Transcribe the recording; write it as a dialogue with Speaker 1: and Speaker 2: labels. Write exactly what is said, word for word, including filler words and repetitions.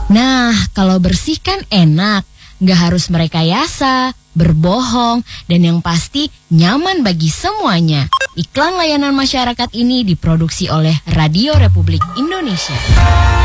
Speaker 1: Nah, kalau bersih kan enak, nggak harus merekayasa, berbohong, dan yang pasti nyaman bagi semuanya. Iklan layanan masyarakat ini diproduksi oleh Radio Republik Indonesia.